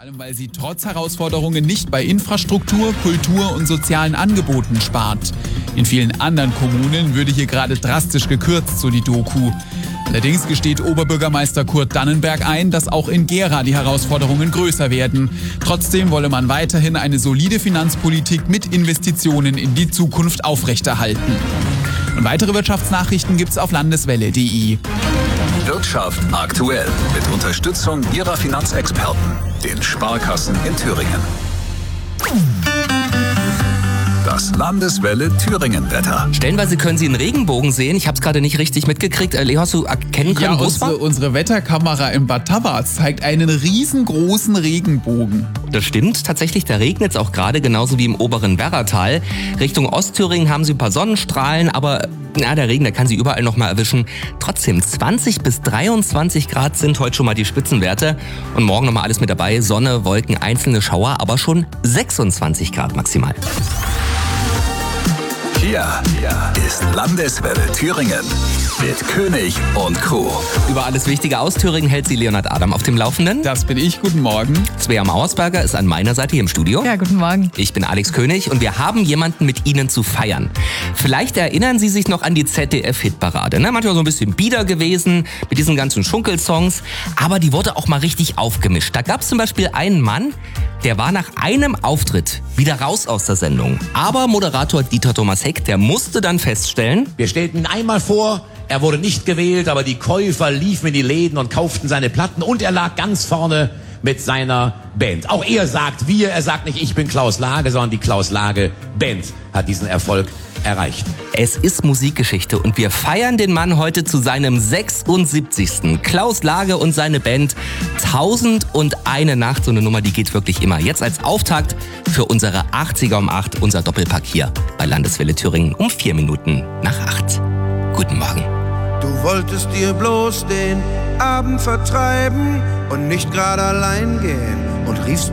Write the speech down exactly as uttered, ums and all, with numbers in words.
allem, weil sie trotz Herausforderungen nicht bei Infrastruktur, Kultur und sozialen Angeboten spart. In vielen anderen Kommunen würde hier gerade drastisch gekürzt, so die Doku. Allerdings gesteht Oberbürgermeister Kurt Dannenberg ein, dass auch in Gera die Herausforderungen größer werden. Trotzdem wolle man weiterhin eine solide Finanzpolitik mit Investitionen in die Zukunft aufrechterhalten. Und weitere Wirtschaftsnachrichten gibt's auf landeswelle punkt de. Wirtschaft aktuell mit Unterstützung Ihrer Finanzexperten, den Sparkassen in Thüringen. Das Landeswelle Thüringen-Wetter. Stellenweise können Sie einen Regenbogen sehen. Ich habe es gerade nicht richtig mitgekriegt. Leo, hast du erkennen können, Ja, wo es war? unsere, unsere Wetterkamera in Bad Tabbas zeigt einen riesengroßen Regenbogen. Das stimmt tatsächlich. Da regnet es auch gerade, genauso wie im oberen Werratal. Richtung Ostthüringen haben Sie ein paar Sonnenstrahlen, aber na, der Regen, der kann Sie überall noch mal erwischen. Trotzdem, zwanzig bis dreiundzwanzig Grad sind heute schon mal die Spitzenwerte. Und morgen noch mal alles mit dabei. Sonne, Wolken, einzelne Schauer, aber schon sechsundzwanzig Grad maximal. Hier ist Landeswelle Thüringen mit König und Co. Über alles Wichtige aus Thüringen hält Sie Leonhard Adam auf dem Laufenden. Das bin ich, guten Morgen. Svea Mauersberger ist an meiner Seite hier im Studio. Ja, guten Morgen. Ich bin Alex König und wir haben jemanden mit Ihnen zu feiern. Vielleicht erinnern Sie sich noch an die Z D F-Hitparade. Ne? Manchmal so ein bisschen bieder gewesen mit diesen ganzen Schunkelsongs, aber die wurde auch mal richtig aufgemischt. Da gab es zum Beispiel einen Mann, der war nach einem Auftritt wieder raus aus der Sendung. Aber Moderator Dieter Thomas Heck, der musste dann feststellen: Wir stellten ihn einmal vor, er wurde nicht gewählt, aber die Käufer liefen in die Läden und kauften seine Platten und er lag ganz vorne mit seiner Band. Auch er sagt wir, er sagt nicht ich bin Klaus Lage, sondern die Klaus Lage Band hat diesen Erfolg erreicht. Es ist Musikgeschichte und wir feiern den Mann heute zu seinem sechsundsiebzigsten Klaus Lage und seine Band Tausend und eine Nacht. So eine Nummer, die geht wirklich immer. Jetzt als Auftakt für unsere achtziger um acht, unser Doppelpack hier bei Landeswelle Thüringen um vier Minuten nach acht. Guten Morgen. Du wolltest dir bloß den Abend vertreiben und nicht gerade allein gehen und riefst